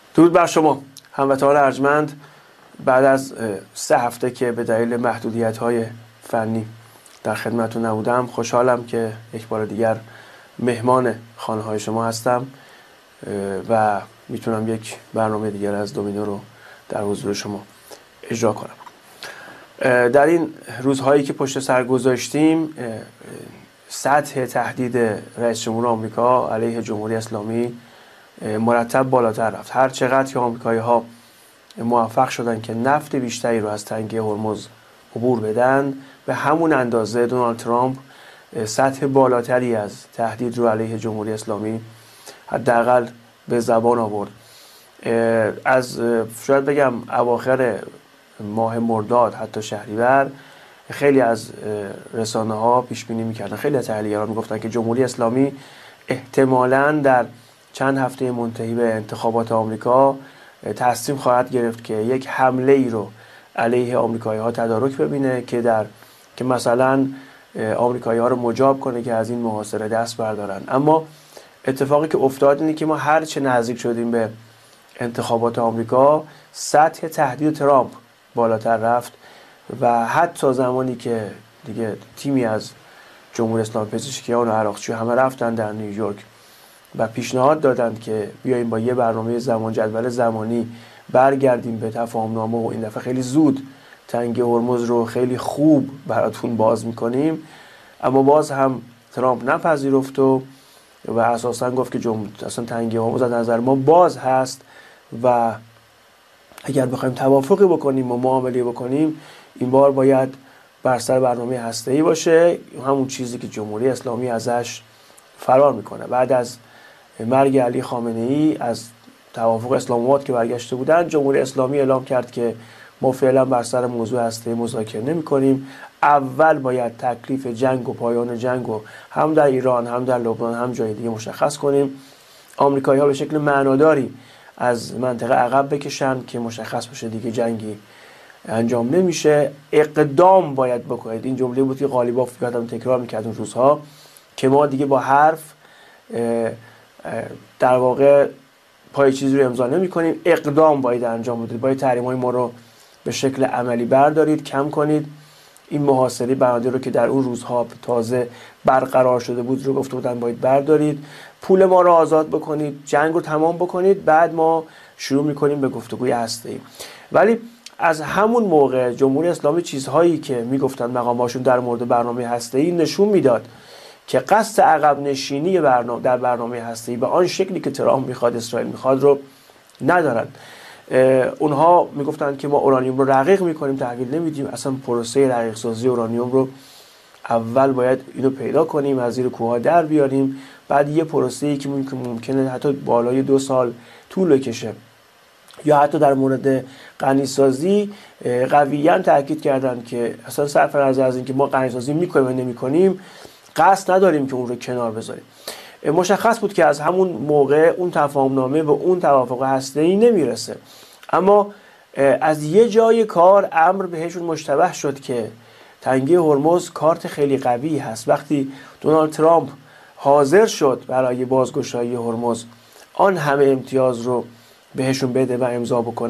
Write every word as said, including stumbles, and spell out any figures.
درود بر شما هموطنان ارجمند. بعد از سه هفته که به دلیل محدودیت‌های فنی در خدمتتون نبودم، خوشحالم که یک بار دیگر مهمان خانه‌های شما هستم و میتونم یک برنامه دیگر از دومینو رو در حضور شما اجرا کنم. در این روزهایی که پشت سر گذاشتیم، سطح تهدید رئیس جمهور آمریکا علیه جمهوری اسلامی مرتب بالاتر رفت. هر چقدر که آمریکایی‌ها موفق شدن که نفت بیشتری رو از تنگه هرمز عبور بدن، به همون اندازه دونالد ترامپ سطح بالاتری از تهدید رو علیه جمهوری اسلامی حداقل به زبان آورد. از شاید بگم اواخر ماه مرداد حتی شهریور خیلی از رسانه ها پیش بینی می‌کردن، خیلی از تحلیلگران میگفتن که جمهوری اسلامی احتمالاً در چند هفته منتهی به انتخابات آمریکا تصمیم خواهد گرفت که یک حمله ای رو علیه آمریکایی‌ها تدارک ببینه که در که مثلا آمریکایی‌ها رو مجاب کنه که از این محاصره دست بردارن. اما اتفاقی که افتاد اینه که ما هر چه نزدیک شدیم به انتخابات آمریکا، سطح تهدید ترامپ بالاتر رفت و حتی زمانی که دیگه تیمی از جمهوری اسلامی پزشکیان و عراقچی همه رفتن در نیویورک و پیشنهاد دادند که بیایم با یه برنامه زمان جدول زمانی برگردیم به تفاهمنامه و این دفعه خیلی زود تنگه هرمز رو خیلی خوب براتون باز میکنیم، اما باز هم ترامپ نپذیرفت و و اساسا گفت که جمهوری اصلا تنگه هرمز از نظر ما باز هست و اگر بخوایم توافقی بکنیم و معامله بکنیم، این بار باید بر سر برنامه هسته‌ای باشه، همون چیزی که جمهوری اسلامی ازش فرار میکنه. بعد از مرگ علی خامنه‌ای از توافق اسلام آباد که برگشته بودن، جمهوری اسلامی اعلام کرد که ما فعلا بر سر موضوع هسته‌ای مذاکره نمی‌کنیم، اول باید تکلیف جنگ و پایان جنگ و هم در ایران هم در لبنان هم جای دیگه مشخص کنیم. آمریکایی‌ها به شکل معناداری از منطقه عقب بکشن که مشخص بشه دیگه جنگی انجام نمیشه. اقدام باید بکنید. این جمله بود که قالیباف یادم تکرار می‌کرد اون روزها که ما دیگه با حرف در واقع پای چیزی رو امضا نمی‌کنیم، اقدام باید انجام بدید، باید تحریم‌های ما رو به شکل عملی بردارید، کم کنید. این محاصره بنادر رو که در اون روزها تازه برقرار شده بود رو گفته بودن باید بردارید، پول ما رو آزاد بکنید، جنگ رو تمام بکنید، بعد ما شروع می‌کنیم به گفتگوی هسته‌ای. ولی از همون موقع جمهوری اسلامی چیزهایی که میگفتن مقاماشون در مورد برنامه هسته‌ای نشون میداد که قصد عقب نشینی برنامه در برنامه هسته‌ای به آن شکلی که ترامپ میخواد، اسرائیل میخواد رو ندارن. اونها میگفتن که ما اورانیوم رو رقیق میکنیم، تحویل نمیدیم. اصلا پروسه رقیق سازی اورانیوم رو اول باید اینو پیدا کنیم، از زیر کوه‌ها در بیاریم، بعد یه پروسه‌ای که ممکنه حتی بالای دو سال طول بکشه. یا حتی در مورد غنی‌سازی قویاً تاکید کردن که اصلا سرفراز از این که ما غنی‌سازی میکنیم و نمیکنیم، قصد نداریم که اون رو کنار بذاریم. مشخص بود که از همون موقع اون تفاهمنامه به اون توافق هسته‌ای نمیرسه، اما از یه جای کار امر بهشون مشتبه شد که تنگه هرمز کارت خیلی قوی هست. وقتی دونالد ترامپ حاضر شد برای بازگشایی هرمز آن همه امتیاز رو بهشون بده و امضا بکنه،